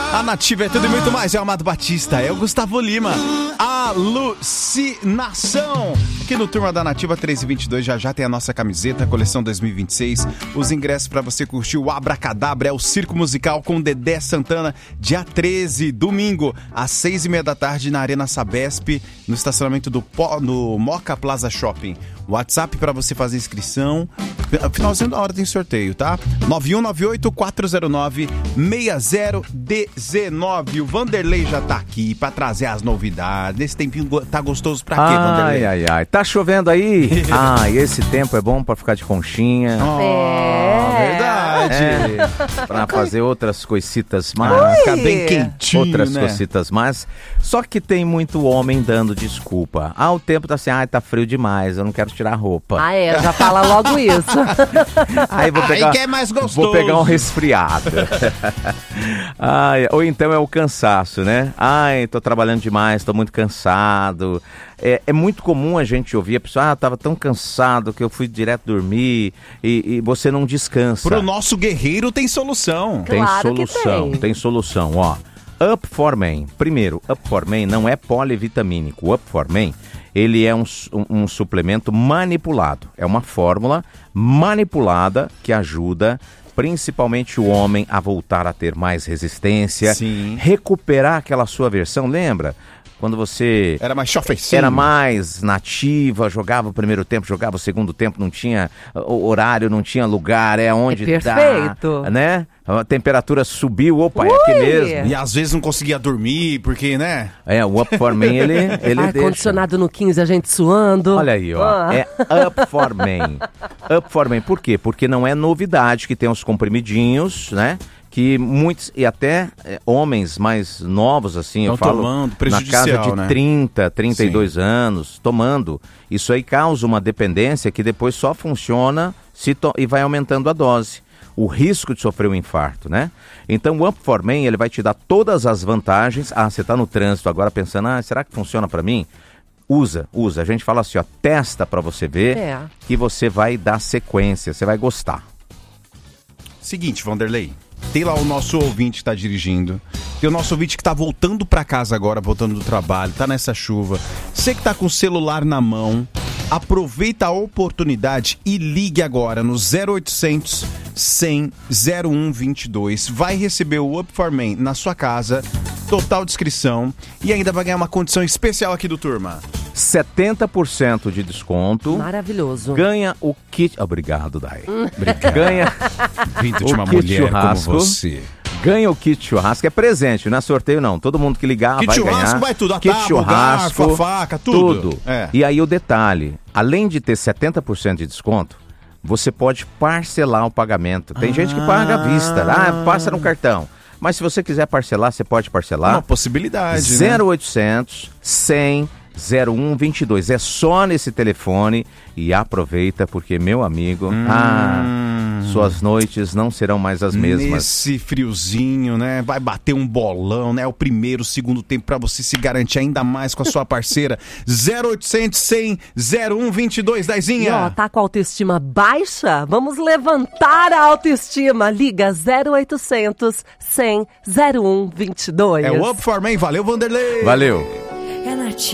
A Nativa é tudo e muito mais. É o Amado Batista, é o Gustavo Lima. Alucinação. Aqui no Turma da Nativa 1322 já tem a nossa camiseta, coleção 2026. Os ingressos para você curtir o Abracadabra é o Circo Musical com Dedé Santana, dia 13, domingo, às 6:30 da tarde, na Arena Sabesp, no estacionamento do Moca Plaza Shopping. WhatsApp para você fazer inscrição. Finalzinho da hora tem sorteio, tá? 9198-409-6019. O Vanderlei já tá aqui pra trazer as novidades. Nesse tempinho tá gostoso pra quê, Vanderlei? Ai. Tá chovendo aí? Esse tempo é bom pra ficar de conchinha. Verdade. Pra fazer outras coisitas mais. Ficar bem quentinho, outras né? coisitas mais. Só que tem muito homem dando desculpa. O tempo tá assim, tá frio demais, eu não quero tirar a roupa. Já fala logo isso. Aí que é mais gostoso. Vou pegar um resfriado. Ou então é o cansaço, né? Tô trabalhando demais, tô muito cansado. É muito comum a gente ouvir a pessoa, tava tão cansado que eu fui direto dormir e você não descansa. Pro nosso guerreiro tem solução. Claro que Tem solução, ó. Up for Men. Primeiro, Up for Men não é polivitamínico. O Up for Men, ele é um suplemento manipulado. É uma fórmula manipulada que ajuda principalmente o homem a voltar a ter mais resistência. Sim. Recuperar aquela sua versão, lembra? Quando você era mais chofecinho, era mais nativa, jogava o primeiro tempo, jogava o segundo tempo, não tinha horário, não tinha lugar, onde perfeito. Dá, né? A temperatura subiu, é aqui mesmo. E às vezes não conseguia dormir, porque, né? O Up for Men, ele deixa. Ar-condicionado no 15, a gente suando. Olha aí, ó. É Up for Men. Up for Men, por quê? Porque não é novidade que tem os comprimidinhos, né? Que muitos, e até homens mais novos, assim, eu falo, tomando, na casa de 30, 32 Sim. anos, tomando. Isso aí causa uma dependência que depois só funciona e vai aumentando a dose. O risco de sofrer um infarto, né? Então o Up for Men, ele vai te dar todas as vantagens. Você tá no trânsito agora pensando, será que funciona para mim? Usa. A gente fala assim, testa para você ver que você vai dar sequência, você vai gostar. Seguinte, Vanderlei. Tem lá o nosso ouvinte que tá dirigindo. Tem o nosso ouvinte que tá voltando pra casa agora, voltando do trabalho, tá nessa chuva. Você que tá com o celular na mão, aproveita a oportunidade e ligue agora no 0800 100 0122. Vai receber o Up for Men na sua casa, total descrição, e ainda vai ganhar uma condição especial aqui do Turma. 70% de desconto. Maravilhoso. Ganha o kit... Obrigado, Dai. Ganha Vindo de uma kit mulher churrasco. como você. Ganha o kit churrasco. É presente, não é sorteio não. Todo mundo que ligar vai ganhar. Kit churrasco vai tudo. A kit tábua, churrasco, garfo, a faca, tudo. E aí o detalhe. Além de ter 70% de desconto, você pode parcelar o pagamento. Tem gente que paga à vista. Passa no cartão. Mas se você quiser parcelar, você pode parcelar. Uma possibilidade, 0800 100 0122. É só nesse telefone e aproveita porque, meu amigo, suas noites não serão mais as mesmas. Nesse friozinho, né? Vai bater um bolão, né? O primeiro, segundo tempo pra você se garantir ainda mais com a sua parceira. 0800 100 0122, Daizinha. E tá com a autoestima baixa? Vamos levantar a autoestima. Liga 0800 100 0122. É o Up for Men. Valeu, Vanderlei. Valeu.